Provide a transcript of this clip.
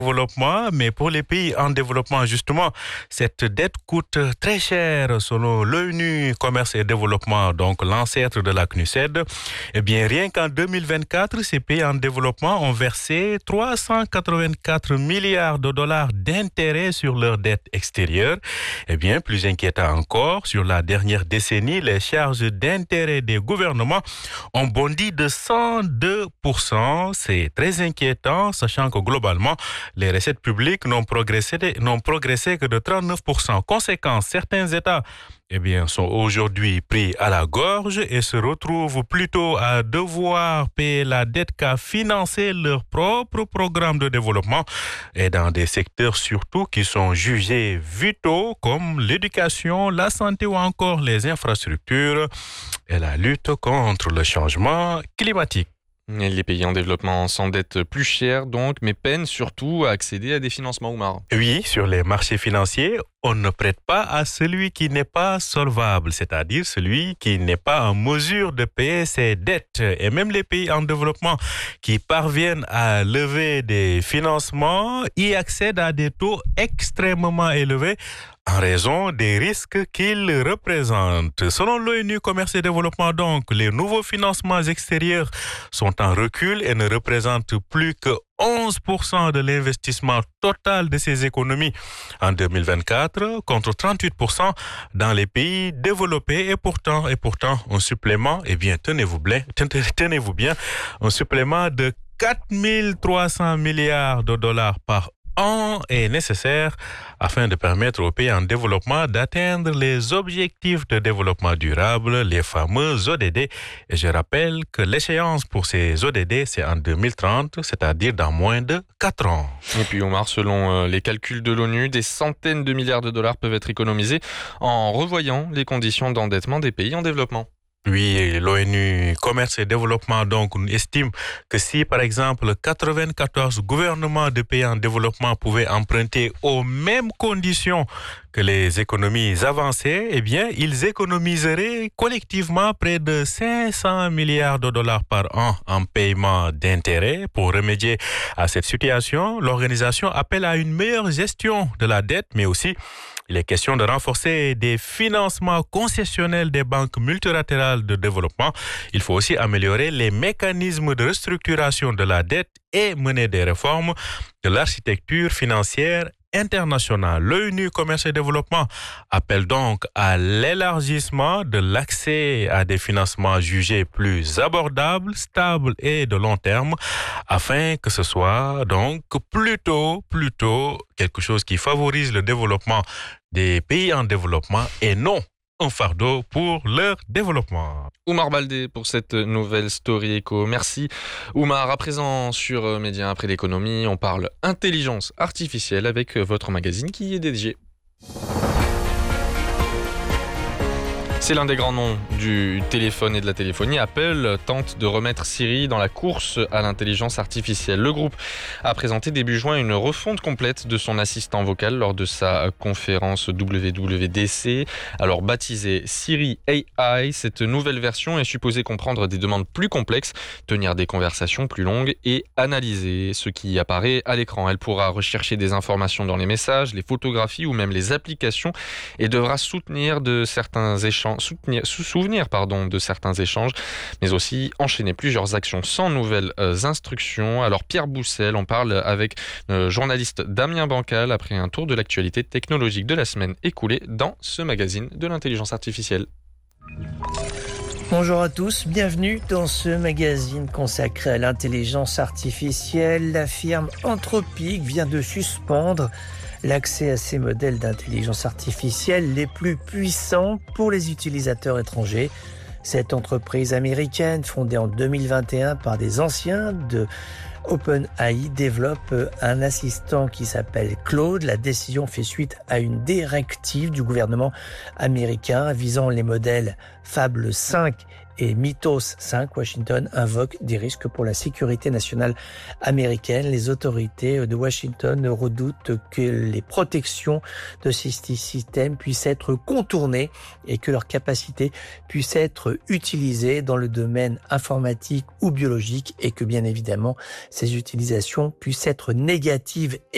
développement, mais pour les pays en développement, justement, cette dette coûte très cher selon l'ONU Commerce et Développement, donc l'ancêtre de la CNUSED. Eh bien, rien qu'en 2024, ces pays en développement ont versé 384 milliards de dollars d'intérêts sur leur dette extérieure. Eh bien, plus inquiétant encore, sur la dernière décennie, les charges d'intérêt des gouvernements ont bondi de 102%. C'est très inquiétant, sachant que globalement, les recettes publiques n'ont progressé que de 39%. Conséquence, certains États sont aujourd'hui pris à la gorge et se retrouvent plutôt à devoir payer la dette qu'à financer leur propre programme de développement et dans des secteurs surtout qui sont jugés vitaux comme l'éducation, la santé ou encore les infrastructures et la lutte contre le changement climatique. Et les pays en développement s'endettent plus cher donc, mais peinent surtout à accéder à des financements, Oumar. Oui, sur les marchés financiers, on ne prête pas à celui qui n'est pas solvable, c'est-à-dire celui qui n'est pas en mesure de payer ses dettes. Et même les pays en développement qui parviennent à lever des financements y accèdent à des taux extrêmement élevés en raison des risques qu'ils représentent. Selon l'ONU Commerce et Développement, donc, les nouveaux financements extérieurs sont en recul et ne représentent plus que 11% de l'investissement total de ces économies en 2024 contre 38% dans les pays développés et pourtant un supplément, tenez-vous bien, un supplément de 4 300 milliards de dollars par an est nécessaire afin de permettre aux pays en développement d'atteindre les objectifs de développement durable, les fameux ODD. Et je rappelle que l'échéance pour ces ODD, c'est en 2030, c'est-à-dire dans moins de 4 ans. Et puis Omar, selon les calculs de l'ONU, des centaines de milliards de dollars peuvent être économisés en revoyant les conditions d'endettement des pays en développement. Oui, l'ONU Commerce et Développement donc estime que si, par exemple, 94 gouvernements de pays en développement pouvaient emprunter aux mêmes conditions que les économies avancées, ils économiseraient collectivement près de 500 milliards de dollars par an en paiement d'intérêts. Pour remédier à cette situation, l'organisation appelle à une meilleure gestion de la dette, mais aussi il est question de renforcer des financements concessionnels des banques multilatérales de développement. Il faut aussi améliorer les mécanismes de restructuration de la dette et mener des réformes de l'architecture financière internationale. L'ONU Commerce et Développement appelle donc à l'élargissement de l'accès à des financements jugés plus abordables, stables et de long terme, afin que ce soit donc plutôt quelque chose qui favorise le développement des pays en développement et non un fardeau pour leur développement. Oumar Baldé pour cette nouvelle Story Echo. Merci Oumar. À présent sur Média après l'économie, on parle intelligence artificielle avec votre magazine qui est dédié. C'est l'un des grands noms du téléphone et de la téléphonie. Apple tente de remettre Siri dans la course à l'intelligence artificielle. Le groupe a présenté début juin une refonte complète de son assistant vocal lors de sa conférence WWDC. Alors baptisée Siri AI, cette nouvelle version est supposée comprendre des demandes plus complexes, tenir des conversations plus longues et analyser ce qui apparaît à l'écran. Elle pourra rechercher des informations dans les messages, les photographies ou même les applications et devra souvenir de certains échanges, mais aussi enchaîner plusieurs actions sans nouvelles instructions. Alors Pierre Boussel, on parle avec le journaliste Damien Bancal après un tour de l'actualité technologique de la semaine écoulée dans ce magazine de l'intelligence artificielle. Bonjour à tous, bienvenue dans ce magazine consacré à l'intelligence artificielle. La firme Anthropic vient de suspendre l'accès à ces modèles d'intelligence artificielle les plus puissants pour les utilisateurs étrangers. Cette entreprise américaine, fondée en 2021 par des anciens de OpenAI, développe un assistant qui s'appelle Claude. La décision fait suite à une directive du gouvernement américain visant les modèles Fable 5 et Mythos 5. Washington invoque des risques pour la sécurité nationale américaine. Les autorités de Washington redoutent que les protections de ces systèmes puissent être contournées et que leurs capacités puissent être utilisées dans le domaine informatique ou biologique et que bien évidemment ces utilisations puissent être négatives